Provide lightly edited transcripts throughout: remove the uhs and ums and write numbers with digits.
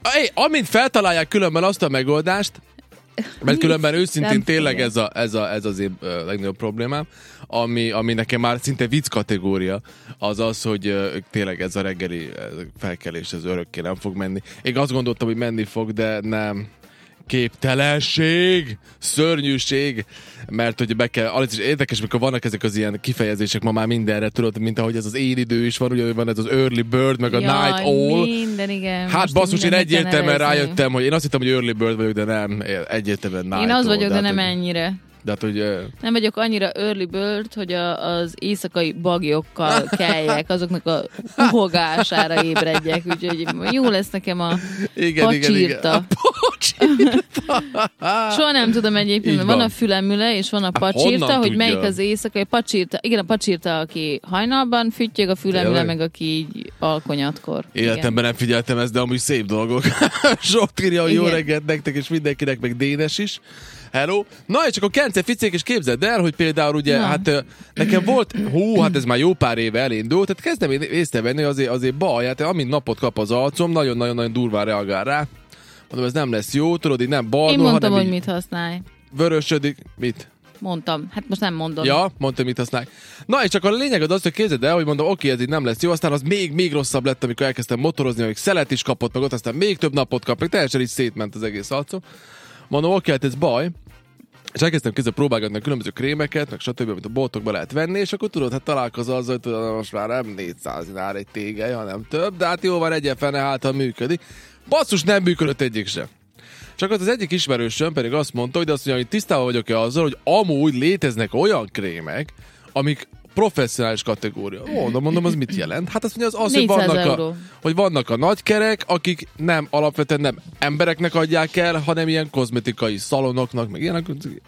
Amint feltalálják különben azt a megoldást, mert különben őszintén tényleg ez az én legnagyobb problémám, ami nekem már szinte vicc kategória, az, hogy tényleg ez a reggeli felkelés, ez örökké nem fog menni. Én azt gondoltam, hogy menni fog, de nem. Képtelenség, szörnyűség, mert hogy be kell, az is érdekes, mikor vannak ezek az ilyen kifejezések ma már mindenre, tudod, mint ahogy ez az én idő is van, ugye van ez az early bird, meg a night owl. Minden, igen. Hát basszus, én egyértelműen rájöttem, hogy én azt hittem, hogy early bird vagyok, de nem, egyértelműen night owl. Én az vagyok, de nem ennyire. De hát, hogy, nem vagyok annyira early bird, hogy az éjszakai bagyokkal keljek, azoknak a uhogására ébredjek, úgyhogy jó lesz nekem a pacsírta. Soha nem tudom egyébként, mert van a fülemüle, és van a pacsírta, hogy melyik az éjszakai pacsírta. Igen, a pacsírta, aki hajnalban füttyög, a fülemüle, meg aki így alkonyatkor. Életemben nem figyeltem ezt, de amúgy szép dolgok. Sok írja, hogy jó reggelt nektek, és mindenkinek, meg Dénes is. Hello. Na, és akkor Kence ficék, és képzeld el, hogy például ugye, hát nekem volt, hát ez már jó pár éve elindult, tehát kezdem én észrevenni, azért baj, hát amint napot kap az arcom, nagyon-nagyon durván reagál rá. Mondom, ez nem lesz jó, tudod, így nem barnul, én mondtam, hogy mit használj. Vörösödik. Mit? Mondtam. Hát most nem mondom. Ja, mondtam, mit használj. Na, és csak a lényeg az, hogy képzeld el, hogy mondom, oké, ez így nem lesz jó, aztán az még rosszabb lett, amikor elkezdtem motorozni, hogy szelet is kapott, meg ott aztán még több napot kap, meg teljesen így szétment az egész arcom. Mondom, oké, hát ez baj. És elkezdtem kézzel próbálgatni a különböző krémeket, meg stb., amit a boltokban lehet venni, és akkor tudod, hát találkozol azzal, hogy tudod, most már nem 400 dinár egy tégely, hanem több, de hát jó van, egyen fene hátal működik. Basszus, nem működött egyik sem. Csak az egyik ismerősöm pedig azt mondta, hogy azt mondja, hogy tisztában vagyok-e azzal, hogy amúgy léteznek olyan krémek, amik professzionális kategória. Mondom, az mit jelent? Hát azt mondja, hogy vannak a nagykerek, akik nem alapvetően nem embereknek adják el, hanem ilyen kozmetikai szalonoknak, meg ilyenek.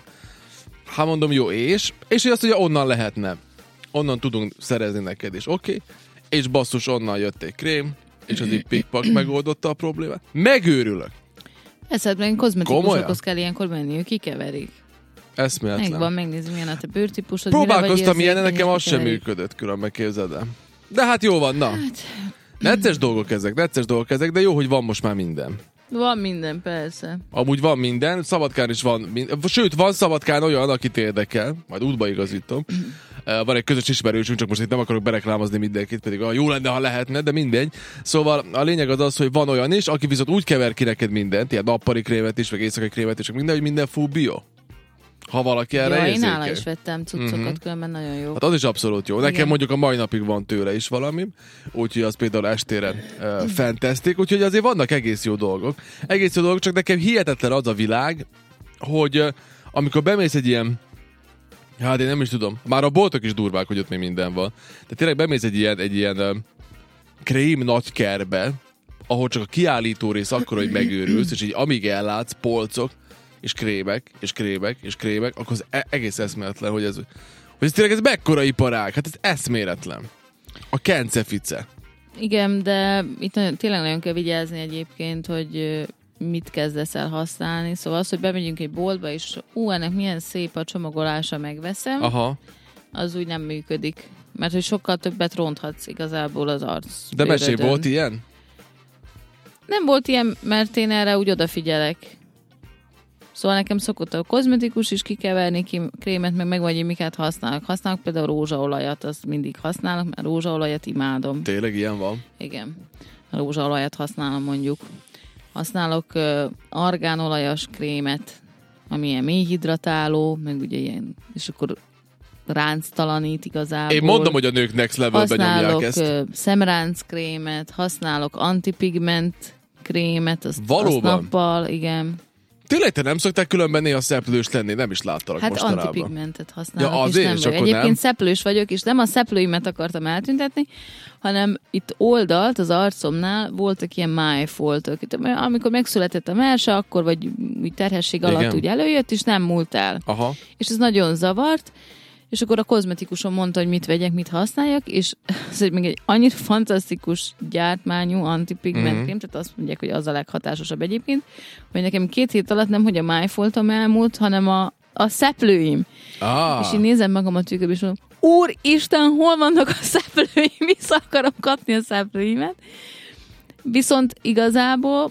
Hát mondom, jó, és azt mondja, onnan lehetne. Onnan tudunk szerezni neked is. Oké. És basszus, onnan jött egy krém, és az így pikpak megoldotta a problémát. Megőrülök. Esetben kozmetikusokhoz kell ilyenkor menni, ők kikeverik. Eszméletlen. Megvan, megnézni, milyen a te bőrtípusod. Próbálkoztam ilyen, nekem az sem működött különben, képzeld el. De hát jó van, na. Necces dolgok ezek, de jó, hogy van most már minden. Van minden, persze. Amúgy van minden, Szabadkán is van, sőt, van Szabadkán olyan, akit érdekel, majd útba igazítom. Van egy közös ismerősünk, csak most itt nem akarok bereklámozni mindenkit, pedig jó lenne, ha lehetne, de mindegy. Szóval a lényeg az, hogy van olyan is, aki viszont úgy kever ki neked mindent, ilyen nappali krémet is, meg éjszakai krémet is, minden, hogy minden full bio. Ha valaki erre érzékeny. Én nála is vettem cuccokat, különben nagyon jó. Hát az is abszolút jó. Nekem mondjuk a mai napig van tőle is valami, úgyhogy az például estére fantasztik, úgyhogy azért vannak egész jó dolgok. Csak nekem hihetetlen az a világ, hogy amikor bemész egy ilyen, hát én nem is tudom, már a boltok is durvák, hogy ott még minden van. De tényleg bemész egy ilyen krém nagykerbe, ahol csak a kiállító rész akkor, hogy megőrülsz, és így amíg ellátsz, polcok, és krémek, akkor az egész eszméletlen, hogy ez tényleg ez mekkora iparág. Hát ez eszméletlen. A Kence fice. Igen, de itt tényleg nagyon kell vigyázni egyébként, hogy mit kezdesz el használni. Szóval az, hogy bemegyünk egy boltba, és ennek milyen szép a csomagolása, megveszem, az úgy nem működik. Mert hogy sokkal többet ronthatsz igazából az arc. De mesélj, volt ilyen? Nem volt ilyen, mert én erre úgy odafigyelek. Szóval nekem szokott a kozmetikus is kikeverni krémet, meg vagy én miket használok. Használok például rózsaolajat, azt mindig használok, mert rózsaolajat imádom. Tényleg ilyen van? Igen. A rózsaolajat használom mondjuk. Használok argánolajas krémet, ami ilyen mélyhidratáló, meg ugye ilyen, és akkor ránctalanít igazából. Én mondom, hogy a nők next levelben nyomják ezt. Használok szemránckrémet, használok antipigment krémet, azt nappal, igen. Tényleg te nem szoktál különben néha szeplős lenni? Nem is láttalak mostanában. Hát antipigmentet használok, ja, azért, és nem vagyok. Egyébként szeplős vagyok, és nem a szeplőimet akartam eltüntetni, hanem itt oldalt, az arcomnál voltak ilyen májfoltok. Amikor megszületett a merse, akkor vagy terhesség alatt úgy előjött, és nem múlt el. Aha. És ez nagyon zavart, és akkor a kozmetikusom mondta, hogy mit vegyek, mit használjak, és ez még egy annyira fantasztikus gyártmányú antipigment krém, tehát azt mondják, hogy az a leghatásosabb egyébként, hogy nekem 2 hét alatt nem, hogy a májfoltom elmúlt, hanem a szeplőim. És én nézem magam a tükörbe, és mondom, Úristen, hol vannak a szeplőim? Vissza akarom kapni a szeplőimet. Viszont igazából